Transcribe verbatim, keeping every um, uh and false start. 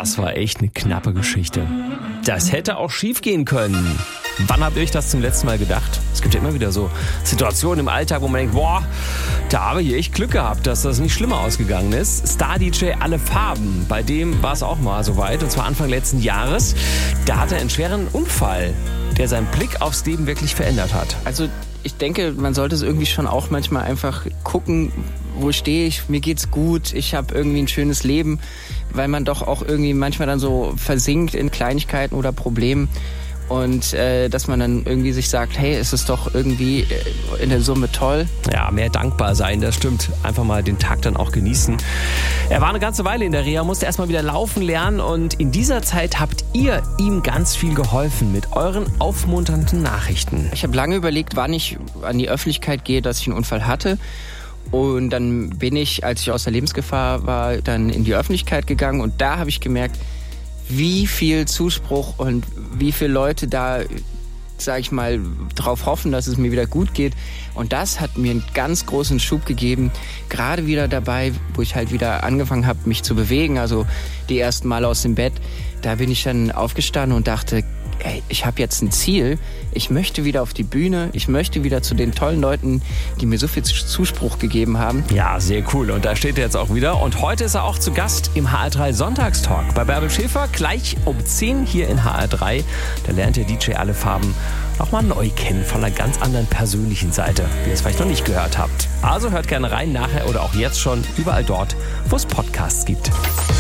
Das war echt eine knappe Geschichte. Das hätte auch schief gehen können. Wann habt ihr euch das zum letzten Mal gedacht? Es gibt ja immer wieder so Situationen im Alltag, wo man denkt, boah, da habe ich echt Glück gehabt, dass das nicht schlimmer ausgegangen ist. Star-D J Alle Farben, bei dem war es auch mal soweit, und zwar Anfang letzten Jahres. Da hatte er einen schweren Unfall, der seinen Blick aufs Leben wirklich verändert hat. Also ich denke, man sollte es irgendwie schon auch manchmal einfach gucken, wo stehe ich, mir geht's gut, ich habe irgendwie ein schönes Leben, weil man doch auch irgendwie manchmal dann so versinkt in Kleinigkeiten oder Problemen. Und äh, dass man dann irgendwie sich sagt, hey, es ist doch irgendwie in der Summe toll. Ja, mehr dankbar sein, das stimmt. Einfach mal den Tag dann auch genießen. Er war eine ganze Weile in der Reha, musste erstmal wieder laufen lernen. Und in dieser Zeit habt ihr ihm ganz viel geholfen mit euren aufmunternden Nachrichten. Ich habe lange überlegt, wann ich an die Öffentlichkeit gehe, dass ich einen Unfall hatte. Und dann bin ich, als ich aus der Lebensgefahr war, dann in die Öffentlichkeit gegangen. Und da habe ich gemerkt, wie viel Zuspruch und wie viele Leute da, sag ich mal, drauf hoffen, dass es mir wieder gut geht. Und das hat mir einen ganz großen Schub gegeben. Gerade wieder dabei, wo ich halt wieder angefangen habe, mich zu bewegen. Also die ersten Mal aus dem Bett. Da bin ich dann aufgestanden und dachte, ey, ich habe jetzt ein Ziel. Ich möchte wieder auf die Bühne. Ich möchte wieder zu den tollen Leuten, die mir so viel Zuspruch gegeben haben. Ja, sehr cool. Und da steht er jetzt auch wieder. Und heute ist er auch zu Gast im H R drei Sonntagstalk bei Bärbel Schäfer. Gleich um zehn hier in H R drei. Da lernt der D J Alle Farben auch mal neu kennen von einer ganz anderen persönlichen Seite, wie ihr es vielleicht noch nicht gehört habt. Also hört gerne rein, nachher oder auch jetzt schon, überall dort, wo es Podcasts gibt.